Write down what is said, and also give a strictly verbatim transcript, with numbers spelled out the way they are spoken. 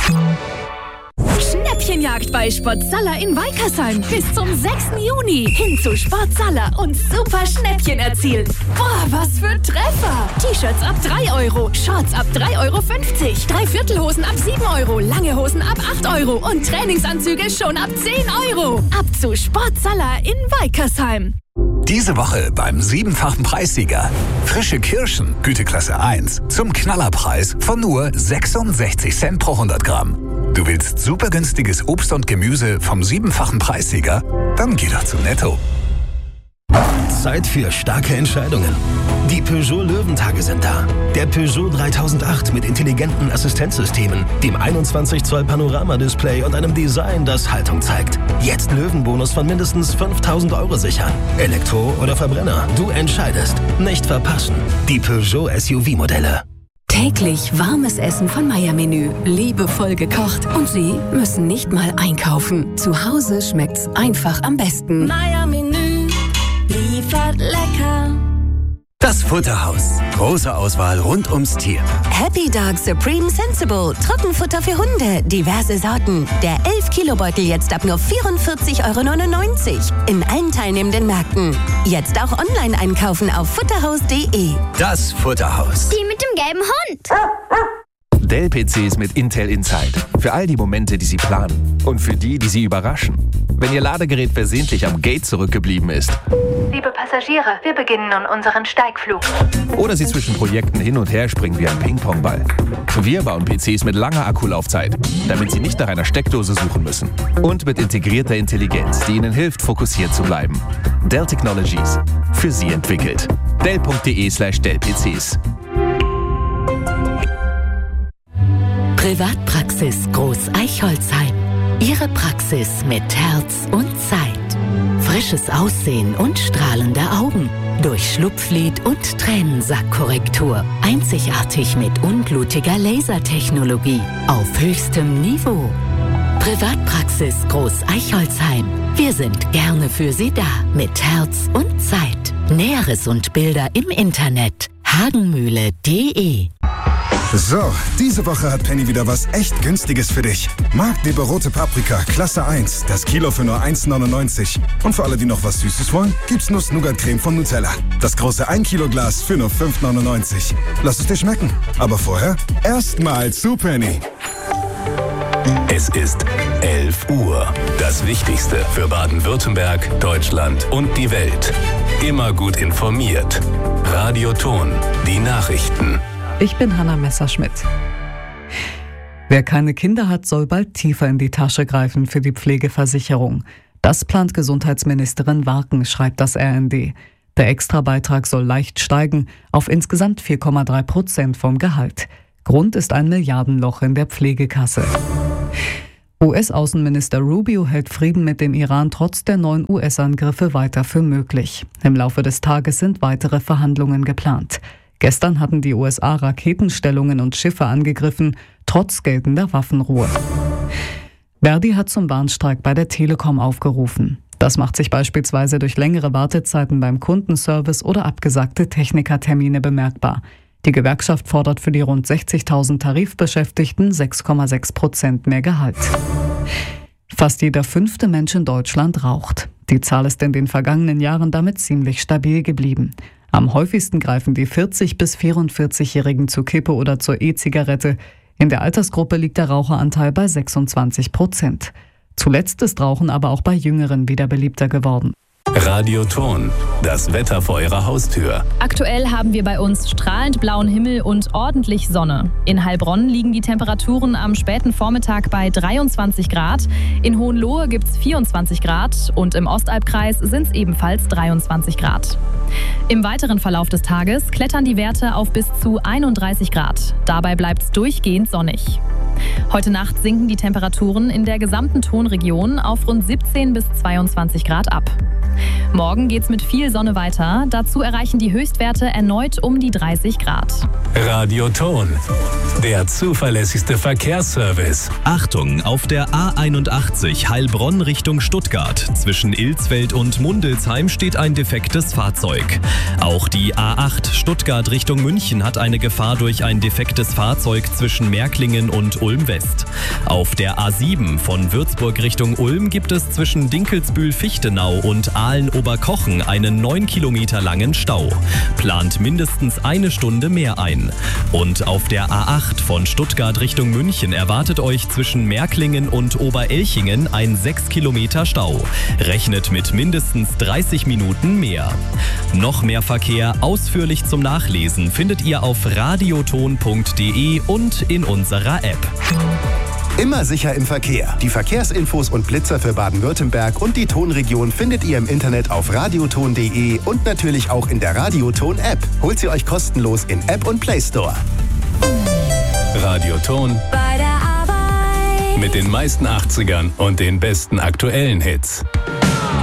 Schnäppchenjagd bei Sportsaler in Weikersheim. Bis zum sechsten Juni. Hin zu Sportsaler und super Schnäppchen erzielen. Boah, was für Treffer. T-Shirts ab drei Euro, Shorts ab drei Euro fünfzig, Dreiviertelhosen ab sieben Euro, lange Hosen ab acht Euro und Trainingsanzüge schon ab zehn Euro. Ab zu Sportsaler in Weikersheim. Diese Woche beim siebenfachen Preissieger. Frische Kirschen, Güteklasse eins, zum Knallerpreis von nur sechsundsechzig Cent pro hundert Gramm. Du willst super günstiges Obst und Gemüse vom siebenfachen Preissieger? Dann geh doch zu Netto. Zeit für starke Entscheidungen. Die Peugeot Löwentage sind da. Der Peugeot dreitausendacht mit intelligenten Assistenzsystemen, dem einundzwanzig Zoll Panoramadisplay und einem Design, das Haltung zeigt. Jetzt Löwenbonus von mindestens fünftausend Euro sichern. Elektro oder Verbrenner, du entscheidest. Nicht verpassen. Die Peugeot S U V-Modelle. Täglich warmes Essen von Meier-Menü, liebevoll gekocht und Sie müssen nicht mal einkaufen. Zu Hause schmeckt's einfach am besten. Meier-Menü liefert lecker. Das Futterhaus. Große Auswahl rund ums Tier. Happy Dog Supreme Sensible. Trockenfutter für Hunde. Diverse Sorten. Der elf Kilo Beutel jetzt ab nur vierundvierzig Euro neunundneunzig. In allen teilnehmenden Märkten. Jetzt auch online einkaufen auf futterhaus punkt de. Das Futterhaus. Die mit dem gelben Hund. Dell-P Cs mit Intel Inside. Für all die Momente, die Sie planen. Und für die, die Sie überraschen. Wenn Ihr Ladegerät versehentlich am Gate zurückgeblieben ist. Liebe Passagiere, wir beginnen nun unseren Steigflug. Oder Sie zwischen Projekten hin und her springen wie ein Ping-Pong-Ball. Wir bauen P Cs mit langer Akkulaufzeit, damit Sie nicht nach einer Steckdose suchen müssen. Und mit integrierter Intelligenz, die Ihnen hilft, fokussiert zu bleiben. Dell Technologies. Für Sie entwickelt. dell punkt de slash dell P Cs. Privatpraxis Groß Eichholzheim. Ihre Praxis mit Herz und Zeit. Frisches Aussehen und strahlende Augen. Durch Schlupflid und Tränensackkorrektur. Einzigartig mit unblutiger Lasertechnologie. Auf höchstem Niveau. Privatpraxis Groß Eichholzheim. Wir sind gerne für Sie da. Mit Herz und Zeit. Näheres und Bilder im Internet. hagenmühle punkt de. So, diese Woche hat Penny wieder was echt Günstiges für dich. Marktleber rote Paprika, Klasse eins, das Kilo für nur eins neunundneunzig. Und für alle, die noch was Süßes wollen, gibt's Nuss-Nougat-Creme von Nutella. Das große ein Kilo Glas für nur fünf neunundneunzig. Lass es dir schmecken. Aber vorher erstmal zu Penny. Es ist elf Uhr. Das Wichtigste für Baden-Württemberg, Deutschland und die Welt. Immer gut informiert. Radio Ton, die Nachrichten. Ich bin Hanna Messerschmidt. Wer keine Kinder hat, soll bald tiefer in die Tasche greifen für die Pflegeversicherung. Das plant Gesundheitsministerin Warken, schreibt das R N D. Der Extrabeitrag soll leicht steigen auf insgesamt vier Komma drei Prozent vom Gehalt. Grund ist ein Milliardenloch in der Pflegekasse. U S-Außenminister Rubio hält Frieden mit dem Iran trotz der neuen U S-Angriffe weiter für möglich. Im Laufe des Tages sind weitere Verhandlungen geplant. Gestern hatten die U S A Raketenstellungen und Schiffe angegriffen, trotz geltender Waffenruhe. Verdi hat zum Warnstreik bei der Telekom aufgerufen. Das macht sich beispielsweise durch längere Wartezeiten beim Kundenservice oder abgesagte Technikertermine bemerkbar. Die Gewerkschaft fordert für die rund sechzigtausend Tarifbeschäftigten sechs Komma sechs Prozent mehr Gehalt. Fast jeder fünfte Mensch in Deutschland raucht. Die Zahl ist in den vergangenen Jahren damit ziemlich stabil geblieben. Am häufigsten greifen die vierzig- bis vierundvierzig-Jährigen zur Kippe oder zur E-Zigarette. In der Altersgruppe liegt der Raucheranteil bei sechsundzwanzig Prozent. Zuletzt ist Rauchen aber auch bei Jüngeren wieder beliebter geworden. Radio Ton, das Wetter vor Ihrer Haustür. Aktuell haben wir bei uns strahlend blauen Himmel und ordentlich Sonne. In Heilbronn liegen die Temperaturen am späten Vormittag bei dreiundzwanzig Grad. In Hohenlohe gibt es vierundzwanzig Grad und im Ostalbkreis sind es ebenfalls dreiundzwanzig Grad. Im weiteren Verlauf des Tages klettern die Werte auf bis zu einunddreißig Grad. Dabei bleibt es durchgehend sonnig. Heute Nacht sinken die Temperaturen in der gesamten Tonregion auf rund siebzehn bis zweiundzwanzig Grad ab. Morgen geht's mit viel Sonne weiter. Dazu erreichen die Höchstwerte erneut um die dreißig Grad. Radio Ton, der zuverlässigste Verkehrsservice. Achtung, auf der A einundachtzig Heilbronn Richtung Stuttgart. Zwischen Ilsfeld und Mundelsheim steht ein defektes Fahrzeug. Auch die A acht Stuttgart Richtung München hat eine Gefahr durch ein defektes Fahrzeug zwischen Märklingen und Ulm West. Auf der A sieben von Würzburg Richtung Ulm gibt es zwischen Dinkelsbühl-Fichtenau und Aalen-Oberkochen einen neun Kilometer langen Stau. Plant mindestens eine Stunde mehr ein. Und auf der A acht von Stuttgart Richtung München erwartet euch zwischen Märklingen und Oberelchingen ein sechs Kilometer Stau. Rechnet mit mindestens dreißig Minuten mehr. Noch mehr Verkehr ausführlich zum Nachlesen findet ihr auf radioton punkt de und in unserer App. Immer sicher im Verkehr. Die Verkehrsinfos und Blitzer für Baden-Württemberg und die Tonregion findet ihr im Internet auf radioton punkt de und natürlich auch in der Radioton-App. Holt sie euch kostenlos in App und Play Store. Radioton Bei der Arbeit. mit den meisten achtzigern und den besten aktuellen Hits.